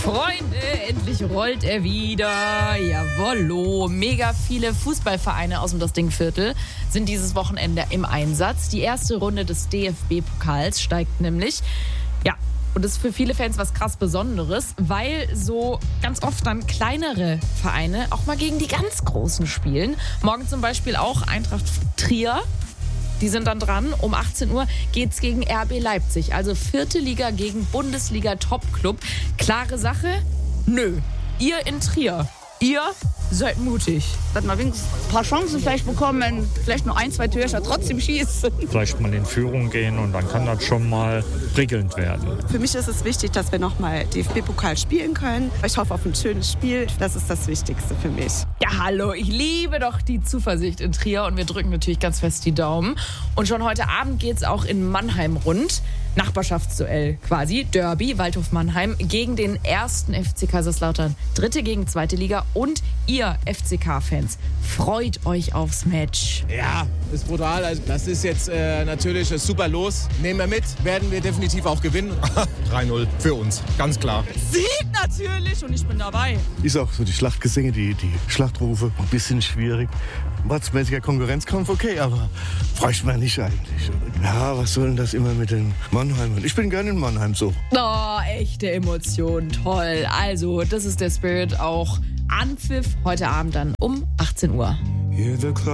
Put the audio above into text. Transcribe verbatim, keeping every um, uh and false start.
Freunde, endlich rollt er wieder. Jawollo. Mega viele Fußballvereine aus dem Das Ding-Viertel sind dieses Wochenende im Einsatz. Die erste Runde des D F B-Pokals steigt nämlich. Ja, und das ist für viele Fans was krass Besonderes, weil so ganz oft dann kleinere Vereine auch mal gegen die ganz Großen spielen. Morgen zum Beispiel auch Eintracht Trier. Die sind dann dran. Um achtzehn Uhr geht's gegen R B Leipzig. Also vierte Liga gegen Bundesliga-Top-Club. Klare Sache? Nö. Ihr in Trier. Ihr seid mutig. Dass man wenigstens ein paar Chancen vielleicht bekommen, vielleicht nur ein, zwei Türchen trotzdem schießen. Vielleicht mal in Führung gehen und dann kann das schon mal prickelnd werden. Für mich ist es wichtig, dass wir nochmal D F B-Pokal spielen können. Ich hoffe auf ein schönes Spiel. Das ist das Wichtigste für mich. Ja, hallo, ich liebe doch die Zuversicht in Trier und wir drücken natürlich ganz fest die Daumen. Und schon heute Abend geht's auch in Mannheim rund. Nachbarschaftsduell quasi, Derby, Waldhof Mannheim gegen den ersten F C Kaiserslautern. Dritte gegen zweite Liga und ihr F C K-Fans, freut euch aufs Match. Ja, ist brutal. Also das ist jetzt äh, natürlich super los. Nehmen wir mit, werden wir definitiv auch gewinnen. drei null für uns, ganz klar. Sieg natürlich und ich bin dabei. Ist auch so die Schlachtgesänge, die, die Schlachtrufe, ein bisschen schwierig. Matzmäßiger Konkurrenzkampf, okay, aber bräuchte man nicht eigentlich. Ja, was soll denn das immer mit den Mannheimern? Ich bin gerne in Mannheim so. Oh, echte Emotionen, toll. Also, das ist der Spirit auch. Anpfiff heute Abend dann um achtzehn Uhr.